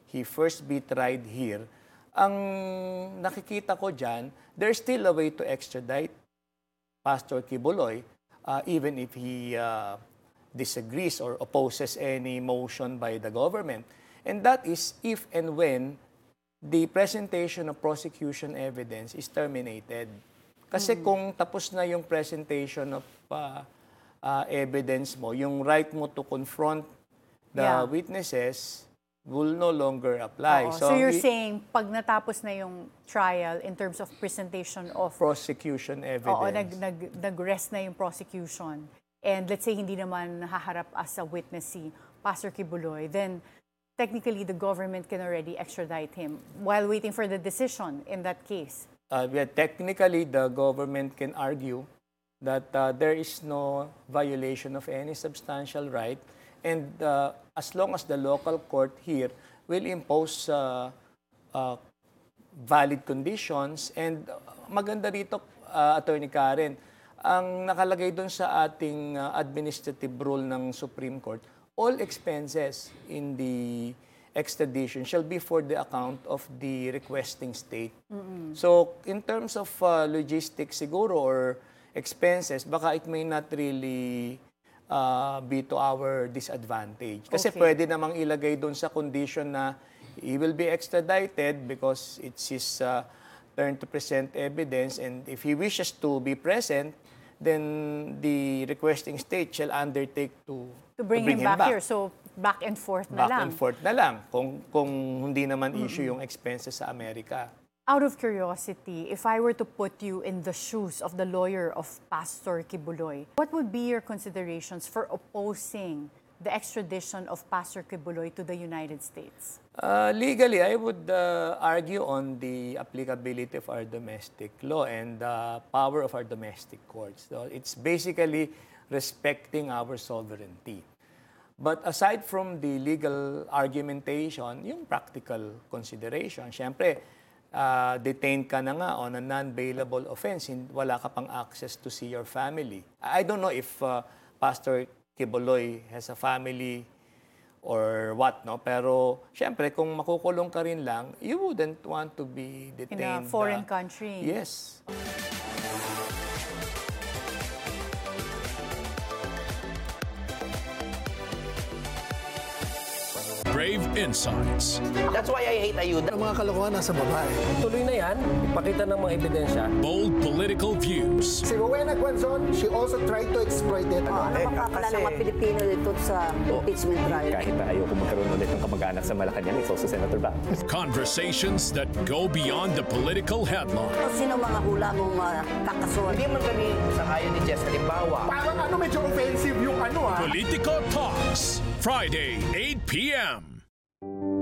he first be tried here, ang nakikita ko dyan, there's still a way to extradite Pastor Quiboloy, even if he disagrees or opposes any motion by the government. And that is if and when the presentation of prosecution evidence is terminated. Kasi kung tapos na yung presentation of evidence mo, yung right mo to confront the witnesses will no longer apply. So you're saying, pag natapos na yung trial in terms of presentation of prosecution evidence. nag-rest na yung prosecution, and let's say hindi naman haharap as a witness si Pastor Quiboloy, then technically the government can already extradite him while waiting for the decision in that case. Technically, the government can argue that there is no violation of any substantial right, and as long as the local court here will impose valid conditions, and maganda rito, Attorney Karen, ang nakalagay doon sa ating administrative rule ng Supreme Court, all expenses in the extradition shall be for the account of the requesting state. So, in terms of logistics siguro or expenses, baka it may not really be to our disadvantage. Kasi pwede namang ilagay doon sa condition na he will be extradited because it's his turn to present evidence, and if he wishes to be present, then the requesting state shall undertake to bring him back here. So, back and forth na lang. Back and forth na lang kung hindi naman issue yung expenses sa Amerika. Out of curiosity, if I were to put you in the shoes of the lawyer of Pastor Quiboloy, what would be your considerations for opposing the extradition of Pastor Quiboloy to the United States? Legally, I would argue on the applicability of our domestic law and the power of our domestic courts. So it's basically respecting our sovereignty. But aside from the legal argumentation, yung practical consideration, syempre, detained ka na nga on a non-bailable offense, wala ka pang access to see your family. I don't know if Pastor Quiboloy has a family or what, no? Pero, syempre, kung makukulong ka rin lang, you wouldn't want to be detained. In a foreign country. Yes. Brave Insights. That's why I hate ayuda. Ang mga kalokohan nasa babae. Tuloy na yan, ipakita ng mga ebidensya. Bold political views. Si Rowena Guanzon, she also tried to exploit it. Ano makakala ng mga Pilipino dito sa impeachment trial? Kahit na ayoko magkaroon ulit ng kamag-anak sa Malacanang, it's also Senator Bac. Conversations that go beyond the political headline. Sino mga hula mong kakasuhan? Hindi man kami sa hayon ni Jess. Halimbawa, Parang medyo offensive yung Politico Talks, Friday, 8 p.m.